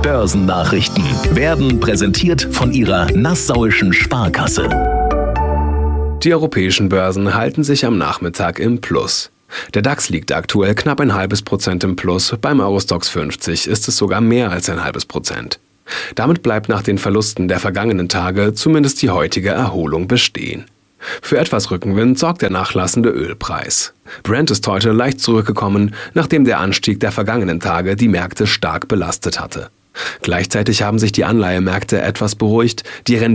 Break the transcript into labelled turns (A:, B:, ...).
A: Börsennachrichten werden präsentiert von Ihrer Nassauischen Sparkasse.
B: Die europäischen Börsen halten sich am Nachmittag im Plus. Der DAX liegt aktuell knapp 0,5% im Plus, beim Eurostoxx 50 ist es sogar mehr als 0,5%. Damit bleibt nach den Verlusten der vergangenen Tage zumindest die heutige Erholung bestehen. Für etwas Rückenwind sorgt der nachlassende Ölpreis. Brent ist heute leicht zurückgekommen, nachdem der Anstieg der vergangenen Tage die Märkte stark belastet hatte. Gleichzeitig haben sich die Anleihemärkte etwas beruhigt, die